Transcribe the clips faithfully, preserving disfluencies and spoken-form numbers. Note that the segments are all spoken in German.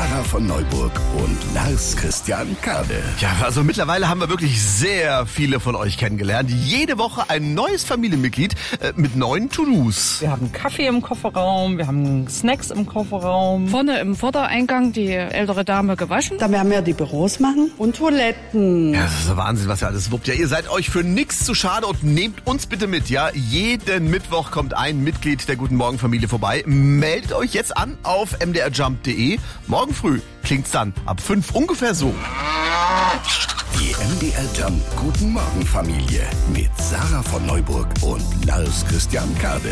Sarah von Neuburg und Lars Christian Kade. Ja, also mittlerweile haben wir wirklich sehr viele von euch kennengelernt. Jede Woche ein neues Familienmitglied äh, mit neuen To-Dos. Wir haben Kaffee im Kofferraum, wir haben Snacks im Kofferraum. Vorne im Vordereingang die ältere Dame gewaschen. Da werden wir die Büros machen und Toiletten. Ja, das ist der Wahnsinn, was ihr alles wuppt. Ja, ihr seid euch für nichts zu schade und nehmt uns bitte mit, ja. Jeden Mittwoch kommt ein Mitglied der Guten Morgen Familie vorbei. Meldet euch jetzt an auf m d r jump punkt d e. Morgen früh klingt's dann ab fünf ungefähr so. Die M D R Jump Guten Morgen Familie mit Sarah von Neuburg und Lars Christian Kade.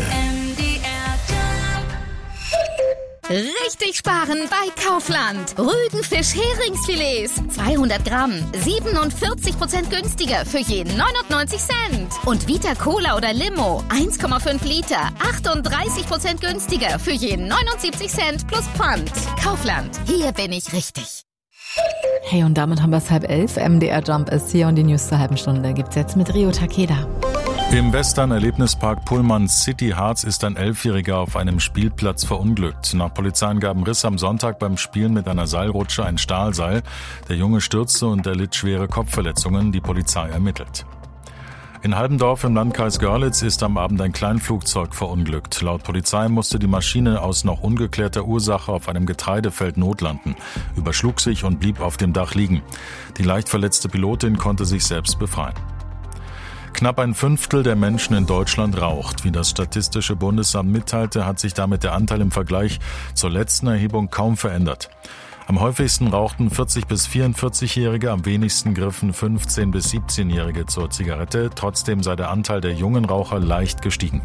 Richtig sparen bei Kaufland. Rügenfisch-Heringsfilets. zweihundert Gramm. siebenundvierzig Prozent günstiger für jeden neunundneunzig Cent. Und Vita Cola oder Limo. eins Komma fünf Liter. achtunddreißig Prozent günstiger für jeden neunundsiebzig Cent plus Pfand. Kaufland. Hier bin ich richtig. Hey, und damit haben wir es halb elf. M D R Jump ist hier und die News zur halben Stunde gibt's jetzt mit Rio Takeda. Im Western-Erlebnispark Pullman City Harz ist ein Elfjähriger auf einem Spielplatz verunglückt. Nach Polizeiangaben riss am Sonntag beim Spielen mit einer Seilrutsche ein Stahlseil. Der Junge stürzte und erlitt schwere Kopfverletzungen. Die Polizei ermittelt. In Halbendorf im Landkreis Görlitz ist am Abend ein Kleinflugzeug verunglückt. Laut Polizei musste die Maschine aus noch ungeklärter Ursache auf einem Getreidefeld notlanden, überschlug sich und blieb auf dem Dach liegen. Die leicht verletzte Pilotin konnte sich selbst befreien. Knapp ein Fünftel der Menschen in Deutschland raucht. Wie das Statistische Bundesamt mitteilte, hat sich damit der Anteil im Vergleich zur letzten Erhebung kaum verändert. Am häufigsten rauchten vierzig- bis vierundvierzigjährige, am wenigsten griffen fünfzehn- bis siebzehnjährige zur Zigarette. Trotzdem sei der Anteil der jungen Raucher leicht gestiegen.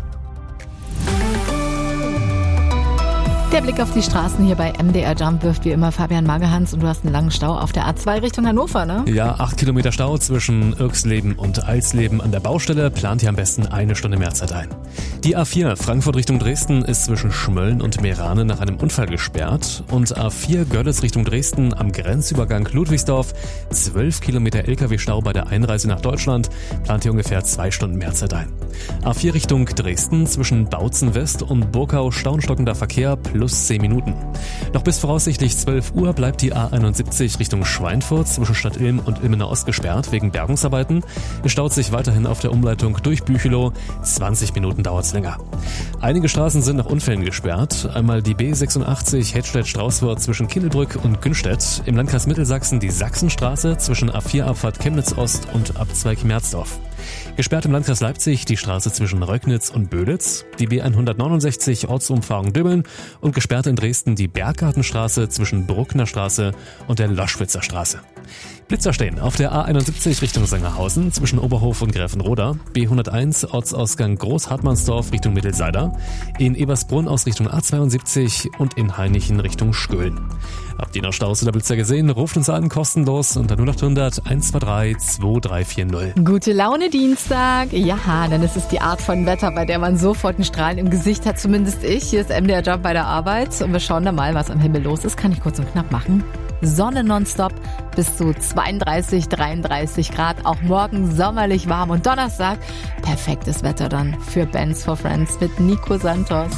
Der Blick auf die Straßen hier bei M D R Jump wirft wie immer Fabian Magehans und du hast einen langen Stau auf der A zwei Richtung Hannover, ne? Ja, acht Kilometer Stau zwischen Irksleben und Alsleben an der Baustelle. Plant hier am besten eine Stunde mehr Zeit ein. Die A vier Frankfurt Richtung Dresden ist zwischen Schmölln und Meerane nach einem Unfall gesperrt. Und A vier Görlitz Richtung Dresden am Grenzübergang Ludwigsdorf. zwölf Kilometer L K W-Stau bei der Einreise nach Deutschland. Plant hier ungefähr zwei Stunden mehr Zeit ein. A vier Richtung Dresden zwischen Bautzen West und Burkau stauenstockender Verkehr plus zehn Minuten. Noch bis voraussichtlich zwölf Uhr bleibt die A einundsiebzig Richtung Schweinfurt zwischen Stadt Ilm und Ilmenau Ost gesperrt wegen Bergungsarbeiten. Es staut sich weiterhin auf der Umleitung durch Büchelow. zwanzig Minuten dauert es länger. Einige Straßen sind nach Unfällen gesperrt. Einmal die B sechsundachtzig Hedstedt-Straußwort zwischen Kindelbrück und Günstedt. Im Landkreis Mittelsachsen die Sachsenstraße zwischen A vier Abfahrt Chemnitz Ost und Abzweig Merzdorf. Gesperrt im Landkreis Leipzig die Straße zwischen Röcknitz und Böditz, die B hundertneunundsechzig Ortsumfahrung Dübbeln und gesperrt in Dresden die Berggartenstraße zwischen Bruckner Straße und der Loschwitzer Straße. Blitzer stehen auf der A einundsiebzig Richtung Sangerhausen zwischen Oberhof und Gräfenroda, B hunderteins Ortsausgang Großhartmannsdorf Richtung Mittelseider, in Ebersbrunn aus Richtung A zweiundsiebzig und in Hainichen Richtung Skölln. Habt ihr noch Staus oder Blitzer gesehen? Ruft uns an, kostenlos unter null acht hundert eins zwei drei zwei drei vier null. Gute Laune Dienstag. Ja, denn es ist die Art von Wetter, bei der man sofort ein Strahlen im Gesicht hat, zumindest ich. Hier ist M D R Jump bei der Arbeit und wir schauen da mal, was am Himmel los ist. Kann ich kurz und knapp machen. Sonne nonstop bis zu zweiunddreißig, dreiunddreißig Grad. Auch morgen sommerlich warm und Donnerstag perfektes Wetter dann für Bands for Friends mit Nico Santos.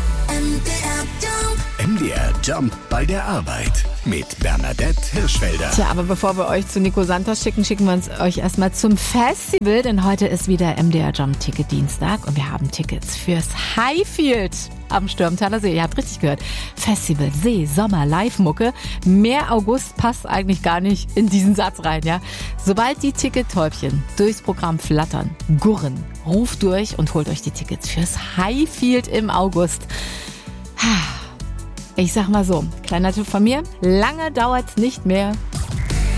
M D R Jump bei der Arbeit mit Bernadette Hirschfelder. Tja, aber bevor wir euch zu Nico Santos schicken, schicken wir uns euch erstmal zum Festival, denn heute ist wieder M D R Jump Ticket Dienstag und wir haben Tickets fürs Highfield am Stürmtaler See. Ihr habt richtig gehört. Festival, See, Sommer, Live-Mucke. Mehr August passt eigentlich gar nicht in diesen Satz rein, ja. Sobald die Tickettäubchen durchs Programm flattern, gurren, ruft durch und holt euch die Tickets fürs Highfield im August. Ich sag mal so, kleiner Tipp von mir, lange dauert's nicht mehr,